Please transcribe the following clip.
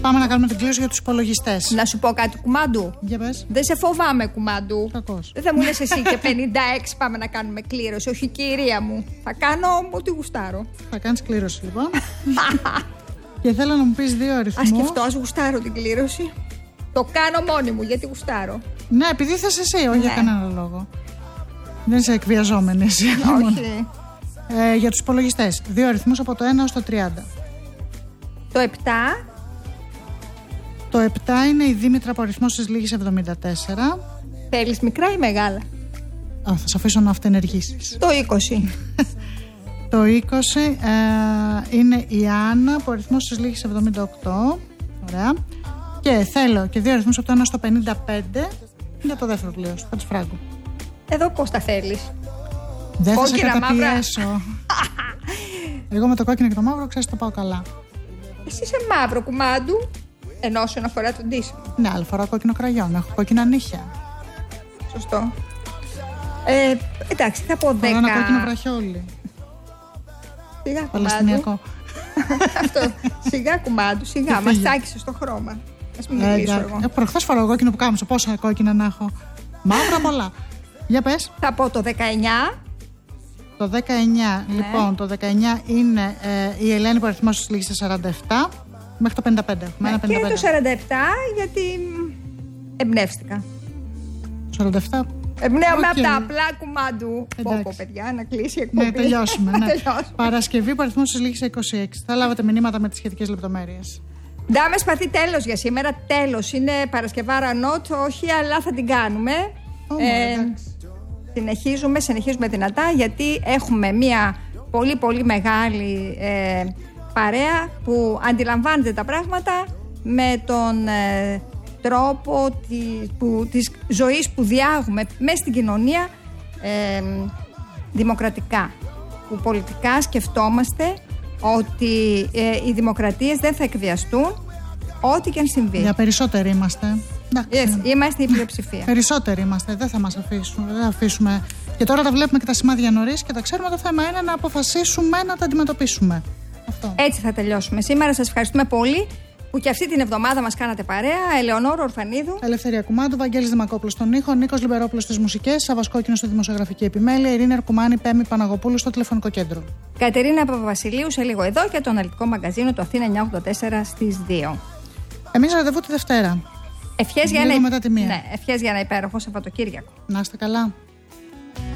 πάμε να κάνουμε την κλήρωση για τους υπολογιστές. Να σου πω κάτι, κουμάντου. Για πες. Δεν σε φοβάμαι, κουμάντου. Κακώς. Δεν θα μου λες εσύ και 56 πάμε να κάνουμε κλήρωση. Όχι, κυρία μου. Θα κάνω ό,τι γουστάρω. Θα κάνεις κλήρωση, λοιπόν. Και θέλω να μου πεις 2 αριθμούς. Ας σκεφτώ, ας γουστάρω την κλήρωση. Το κάνω μόνη μου, γιατί γουστάρω. Ναι, επειδή θες εσύ, όχι για κανένα λόγο. Δεν είσαι εκβιαζόμενη εσύ. Όχι. Για τους υπολογιστές, 2 αριθμούς από το 1 ως το 30. Το 7. Το 7 είναι η Δήμητρα από αριθμός της Λίγης 74. Θέλεις μικρά ή μεγάλα? Θα σε αφήσω να αυτενεργήσεις. Το 20. Το 20 είναι η Άννα από αριθμός της Λίγης 78. Ωραία. Και θέλω και 2 αριθμούς από το 1 στο 55 για το δεύτερο κλήρωση, θα τους φράγκω. Εδώ πώς τα θέλεις? Δεν θα σε Κόκκινα, καταπιέσω. Εγώ με το κόκκινο και το μαύρο ξέρεις το πάω καλά. Εσύ είσαι μαύρο, κουμάντου. Ενώ όσον αφορά τον ντύσιμο. Ναι, αλλά φοράω κόκκινο κραγιόν, έχω κόκκινα νύχια. Σωστό. Εντάξει, θα πω 10. Φοράω ένα κόκκινο βραχιόλι. Σιγά, κουμάντου. Παλαιστινιακό. Αυτό. Σιγά, κουμάντου, σιγά. Μας τσάκισες το χρώμα. Ας μην μιλήσω εγώ. Προχθές φοράω κόκκινο που κάμισο. Πόσα κόκκινα να έχω? Μαύρα πολλά. Για πες. Θα πω το 19. Το 19, λοιπόν, το 19 είναι η Ελένη που αριθμός της Λίγης 47 μέχρι το 55. Και το 47 γιατί εμπνεύστηκα. 47. Εμπνέομαι από τα απλά, κουμάντου. Πω, παιδιά, να κλείσει η εκπομπή. Ναι, τελειώσουμε. Ναι. Παρασκευή που αριθμός της Λίγης 26. Θα λάβετε μηνύματα με τις σχετικές λεπτομέρειες. Ντάμε σπαθή, τέλος για σήμερα. Τέλος. Είναι Παρασκευάρα νότ, όχι, αλλά θα την κάνουμε. Συνεχίζουμε δυνατά, γιατί έχουμε μια πολύ πολύ μεγάλη παρέα που αντιλαμβάνεται τα πράγματα με τον τρόπο της ζωής που διάγουμε μέσα στην κοινωνία δημοκρατικά, που πολιτικά σκεφτόμαστε ότι οι δημοκρατίες δεν θα εκβιαστούν ό,τι και αν συμβεί. Για περισσότεροι είμαστε. Είμαστε η πλειοψηφία. Περισσότεροι είμαστε, δεν θα μας αφήσουμε, δεν θα αφήσουμε. Και τώρα τα βλέπουμε και τα σημάδια νωρίς και τα ξέρουμε. Το θέμα είναι να αποφασίσουμε να τα αντιμετωπίσουμε. Αυτό. Έτσι θα τελειώσουμε σήμερα. Σας ευχαριστούμε πολύ που και αυτή την εβδομάδα μας κάνατε παρέα. Ελεονόρα Ορφανίδου, Ελευθερία Κουμάντου, Βαγγέλης Δημακόπουλος στον ήχο, Νίκος Λιμπερόπουλος στις μουσικές, Σάββας Κόκκινος στη δημοσιογραφική επιμέλεια, Ειρήνη Αρκουμάνη, Πέμη Παναγοπούλου στο τηλεφωνικό κέντρο. Κατερίνα Παπαβασιλείου σε λίγο εδώ και το αναλυτικό μαγκαζίνο του Αθήνα 984 στις 2. Εμείς ραντεβού τη Δευτέρα. Ευχές για μετά τη μία. Ναι, ευχές για ένα υπέροχο Σαββατοκύριακο. Να είστε καλά.